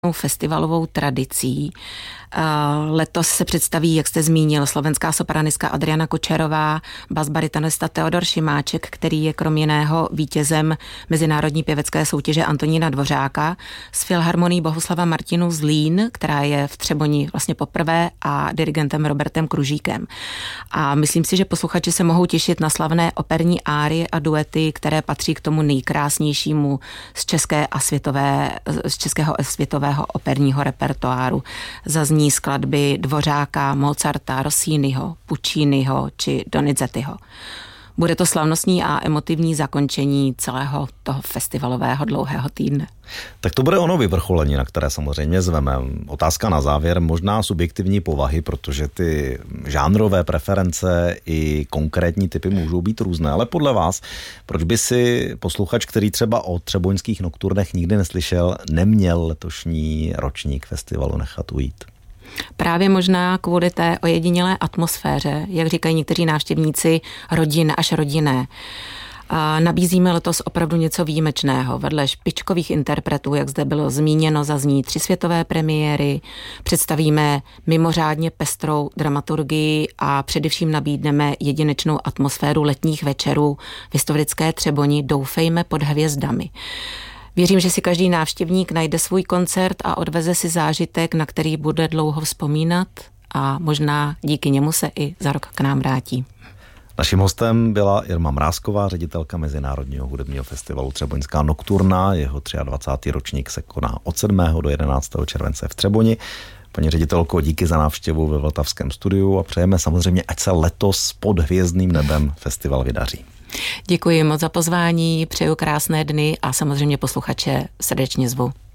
festivalovou tradicí. Letos se představí, jak jste zmínil, slovenská sopranistka Adriana Kočerová, basbaritonista Teodor Šimáček, který je krom jiného vítězem mezinárodní pěvecké soutěže Antonína Dvořáka, s filharmonií Bohuslava Martinu Zlín, která je v Třeboni vlastně poprvé, a dirigentem Robertem Kružíkem. A myslím si, že posluchači se mohou těšit na slavné operní árie a duety, které patří k tomu nejkrásnějšímu z českého a světového operního repertoáru. Zazní skladby Dvořáka, Mozarta, Rossiniho, Pucciniho či Donizettiho. Bude to slavnostní a emotivní zakončení celého toho festivalového dlouhého týdne. Tak to bude ono vyvrcholení, na které samozřejmě zveme. Otázka na závěr, možná subjektivní povahy, protože ty žánrové preference i konkrétní typy můžou být různé, ale podle vás, proč by si posluchač, který třeba o třeboňských nokturnech nikdy neslyšel, neměl letošní ročník festivalu nechat ujít? Právě možná kvůli té ojedinělé atmosféře, jak říkají někteří návštěvníci, rodin až rodinné. Nabízíme letos opravdu něco výjimečného. Vedle špičkových interpretů, jak zde bylo zmíněno, zazní 3 světové premiéry, představíme mimořádně pestrou dramaturgii a především nabídneme jedinečnou atmosféru letních večerů v historické Třeboni, doufejme, pod hvězdami. Věřím, že si každý návštěvník najde svůj koncert a odveze si zážitek, na který bude dlouho vzpomínat, a možná díky němu se i za rok k nám vrátí. Naším hostem byla Irma Mrázková, ředitelka Mezinárodního hudebního festivalu Třeboňská nokturna. Jeho 23. ročník se koná od 7. do 11. července v Třeboni. Paní ředitelko, díky za návštěvu ve Vltavském studiu a přejeme samozřejmě, ať se letos pod hvězdným nebem festival vydaří. Děkuji moc za pozvání, přeju krásné dny a samozřejmě posluchače srdečně zvu.